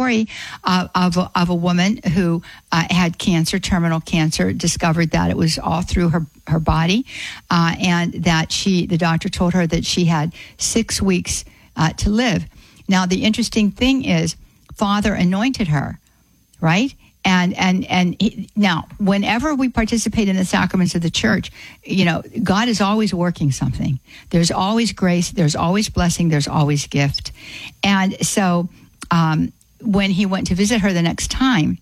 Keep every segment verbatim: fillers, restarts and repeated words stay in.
story uh, of, a, of a woman who uh, had cancer, terminal cancer, discovered that it was all through her, her body, uh, and that she, the doctor told her that she had six weeks uh, to live. Now, the interesting thing is, Father anointed her, right? And and and he, now, whenever we participate in the sacraments of the church, you know, God is always working something. There's always grace. There's always blessing. There's always gift. And so um, when he went to visit her the next time,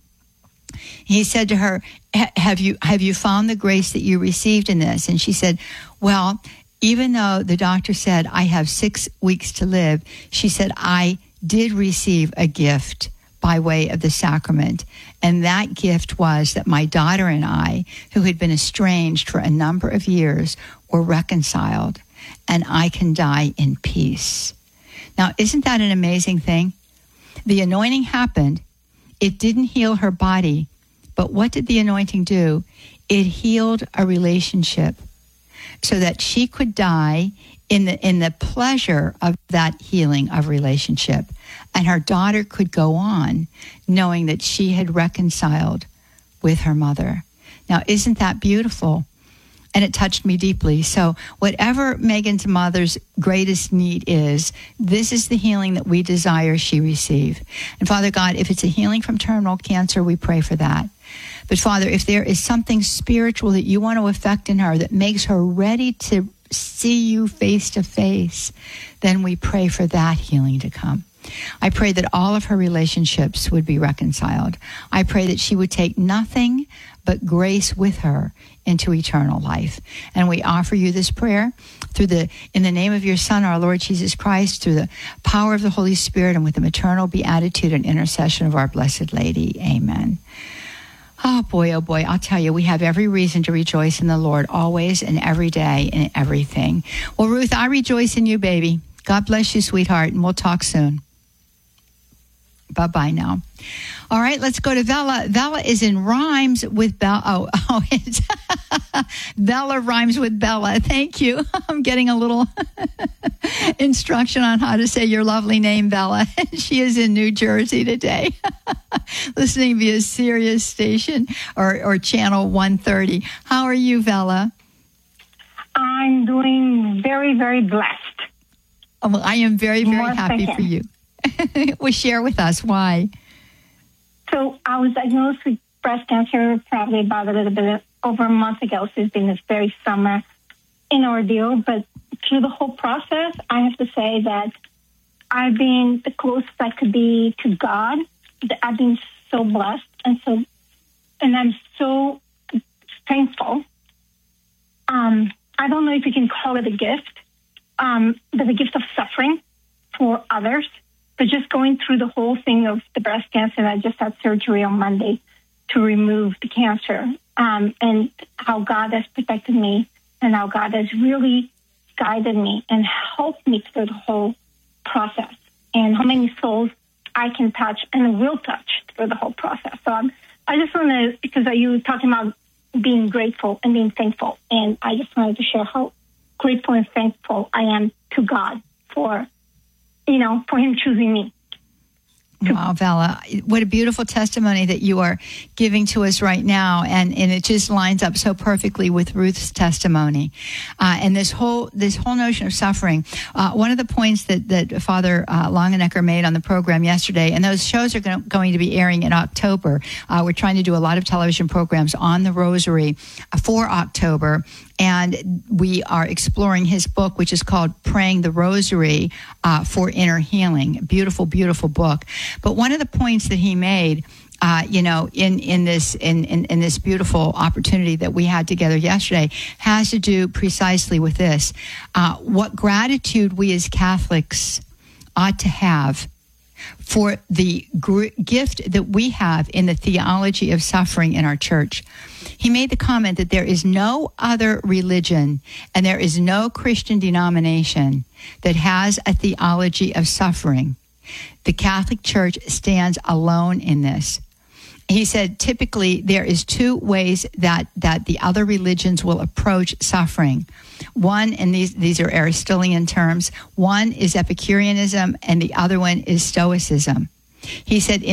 he said to her, have you have you found the grace that you received in this? And she said, well, even though the doctor said I have six weeks to live, she said, I did receive a gift by way of the sacrament. And that gift was that my daughter and I, who had been estranged for a number of years, were reconciled, and I can die in peace. Now, isn't that an amazing thing? The anointing happened. It didn't heal her body, but what did the anointing do? It healed a relationship so that she could die in the in the pleasure of that healing of relationship. And her daughter could go on knowing that she had reconciled with her mother. Now, isn't that beautiful? And it touched me deeply. So whatever Megan's mother's greatest need is, this is the healing that we desire she receive. And Father God, if it's a healing from terminal cancer, we pray for that. But Father, if there is something spiritual that you want to effect in her that makes her ready to see you face to face, then we pray for that healing to come. I pray that all of her relationships would be reconciled. I pray that she would take nothing but grace with her into eternal life. And we offer you this prayer through the in the name of your Son, our Lord Jesus Christ, through the power of the Holy Spirit, and with the maternal beatitude and intercession of our Blessed Lady. Amen. Oh, boy, oh, boy, I'll tell you, we have every reason to rejoice in the Lord always and every day in everything. Well, Ruth, I rejoice in you, baby. God bless you, sweetheart, and we'll talk soon. Bye-bye now. All right, let's go to Vela. Vela is in rhymes with Bella. Oh, oh it's Vela rhymes with Bella. Thank you. I'm getting a little instruction on how to say your lovely name, Vela. She is in New Jersey today, listening via Sirius station or, or channel one thirty. How are you, Vela? I'm doing very, very blessed. Oh, well, I am very, very More happy second. for you. Well, share with us why. So I was diagnosed with breast cancer probably about a little bit over a month ago. So it's been this very summer an ordeal. But through the whole process, I have to say that I've been the closest I could be to God. I've been so blessed and so, and I'm so thankful. Um, I don't know if you can call it a gift, um, but the gift of suffering for others. But just going through the whole thing of the breast cancer, and I just had surgery on Monday to remove the cancer, um, and how God has protected me and how God has really guided me and helped me through the whole process, and how many souls I can touch and will touch through the whole process. So I'm, I just want to, because you were talking about being grateful and being thankful, and I just wanted to share how grateful and thankful I am to God for you know, for him choosing me. Wow, Vela, what a beautiful testimony that you are giving to us right now. And, and it just lines up so perfectly with Ruth's testimony. Uh, and this whole this whole notion of suffering. Uh, one of the points that, that Father uh, Longenecker made on the program yesterday, and those shows are go- going to be airing in October. Uh, we're trying to do a lot of television programs on the Rosary for October. And we are exploring his book, which is called Praying the Rosary uh, for Inner Healing. Beautiful, beautiful book. But one of the points that he made, uh, you know, in, in this in, in, in this beautiful opportunity that we had together yesterday has to do precisely with this. Uh, what gratitude we as Catholics ought to have for the gr- gift that we have in the theology of suffering in our church. He made the comment that there is no other religion and there is no Christian denomination that has a theology of suffering. The Catholic Church stands alone in this. He said typically there is two ways that, that the other religions will approach suffering. One, and these, these are Aristotelian terms, one is Epicureanism and the other one is Stoicism. He said